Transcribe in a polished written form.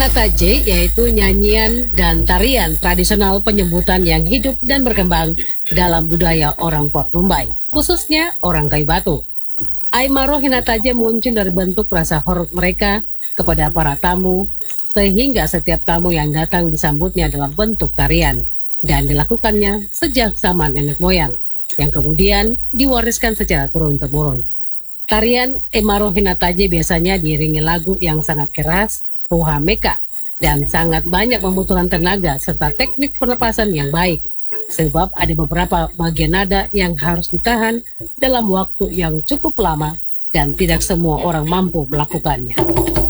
Hinataje yaitu nyanyian dan tarian tradisional penyambutan yang hidup dan berkembang dalam budaya orang Port Mumbai, khususnya orang kayu batu. Aimaro Hinataje muncul dari bentuk rasa hormat mereka kepada para tamu, sehingga setiap tamu yang datang disambutnya dalam bentuk tarian, dan dilakukannya sejak zaman nenek moyang, yang kemudian diwariskan secara turun-temurun. Tarian Aimaro Hinataje biasanya diiringi lagu yang sangat keras, ruha meka, dan sangat banyak membutuhkan tenaga serta teknik pernapasan yang baik, sebab ada beberapa bagian nada yang harus ditahan dalam waktu yang cukup lama dan tidak semua orang mampu melakukannya.